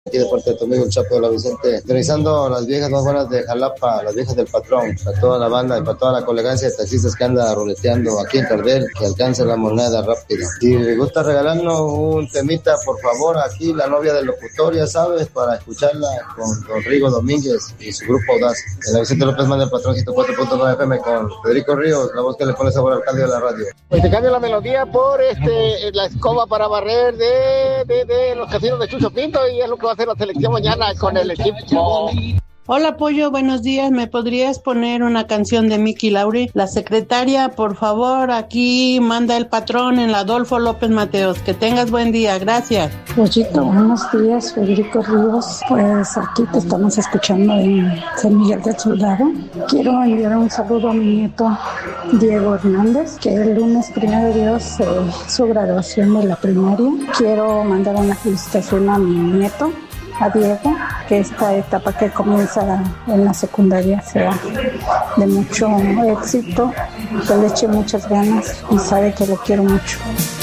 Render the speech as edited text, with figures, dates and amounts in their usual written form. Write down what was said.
Aquí de parte de tu amigo el Chapo de la Vicente, realizando las viejas más buenas de Jalapa, las viejas del patrón, para toda la banda y para toda la colegancia de taxistas que anda ruleteando aquí en Cardel, que alcance la moneda rápido. Si le gusta regalarnos un temita, por favor, aquí la novia del locutor, ya sabes, para escucharla con Don Rigo Domínguez y su grupo Audaz. En la Vicente López manda el patrón 104.9 FM con Federico Ríos, la voz que le pone sabor al cambio de la radio. Pues te cambio la melodía por la escoba para barrer de los casinos de Chucho Pinto, y es lo que va a hacer la selección mañana con el equipo. Hola Pollo, buenos días. ¿Me podrías poner una canción de Miki Lauri? La secretaria, por favor, aquí manda el patrón en la Adolfo López Mateos. Que tengas buen día, gracias. Pollito, buenos días, Federico Ríos. Pues aquí te estamos escuchando en San Miguel del Soldado. Quiero enviar un saludo a mi nieto Diego Hernández, que el lunes, primero de Dios, su graduación de la primaria. Quiero mandar una felicitación a mi nieto, a Diego, que esta etapa que comienza en la secundaria sea de mucho éxito, que le eche muchas ganas y sabe que lo quiero mucho.